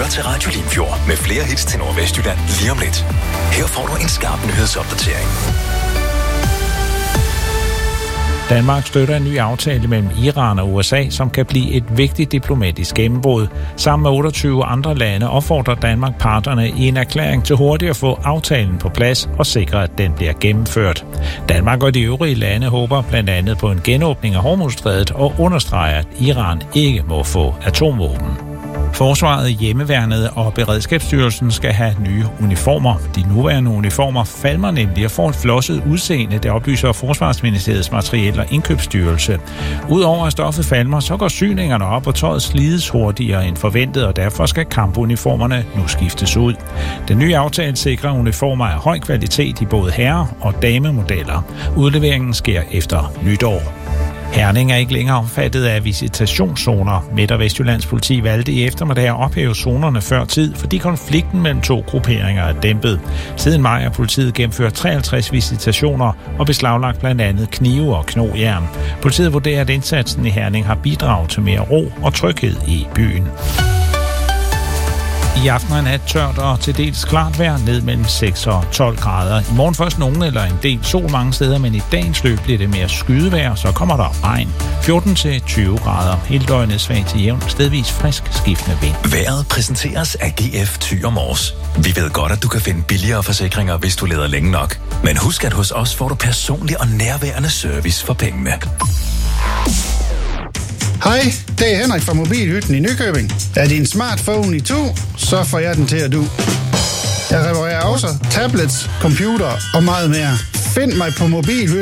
lytter til Radio Limfjord med flere hits til Nordvestjylland lige om lidt. Her får du en skarp nyhedsopdatering. Danmark støtter en ny aftale mellem Iran og USA, som kan blive et vigtigt diplomatisk gennembrud. Sammen med 28 andre lande opfordrer Danmark parterne i en erklæring til hurtigt at få aftalen på plads og sikre, at den bliver gennemført. Danmark og de øvrige lande håber blandt andet på en genåbning af Hormuzstrædet og understreger, at Iran ikke må få atomvåben. Forsvaret, Hjemmeværnet og Beredskabsstyrelsen skal have nye uniformer. De nuværende uniformer falmer nemlig og får et flosset udseende, det oplyser Forsvarsministeriets Materiel- og Indkøbsstyrelse. Udover at stoffet falmer, så går syningerne op, og tøjet slides hurtigere end forventet, og derfor skal kampuniformerne nu skiftes ud. Den nye aftale sikrer uniformer af høj kvalitet i både herre- og damemodeller. Udleveringen sker efter nytår. Herning er ikke længere omfattet af visitationszoner. Midt- og Vestjyllands politi valgte i eftermiddag at ophæve zonerne før tid, fordi konflikten mellem to grupperinger er dæmpet. Siden maj har politiet gennemført 53 visitationer og beslaglagt blandt andet knive og knogjern. Politiet vurderer, at indsatsen i Herning har bidraget til mere ro og tryghed i byen. I aften er nat tørt og til dels klart vejr, ned mellem 6 og 12 grader. I morgen først nogen eller en del sol mange steder, men i dagens løb bliver det mere skydevejr, så kommer der regn. 14 til 20 grader. Hele døgnet svag til jævn, stedvis frisk skiftende vind. Vejret præsenteres af GF Thy og Mors. Vi ved godt, at du kan finde billigere forsikringer, hvis du leder længe nok. Men husk, at hos os får du personlig og nærværende service for pengene. Hej, det er Henrik fra Mobilhytten i Nykøbing. Er din smartphone i to, så får jeg den til at du. Jeg reparerer også tablets, computer og meget mere. Find mig på Mobilhytten